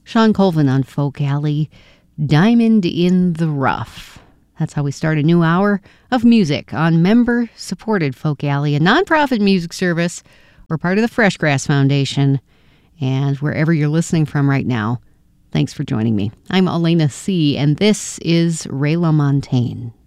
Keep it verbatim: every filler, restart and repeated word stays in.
Shawn Colvin on Folk Alley, Diamond in the Rough. That's how we start a new hour of music on member-supported Folk Alley, a nonprofit music service. We're part of the Fresh Grass Foundation. And wherever you're listening from right now, thanks for joining me. I'm Elena C., and this is Ray LaMontagne.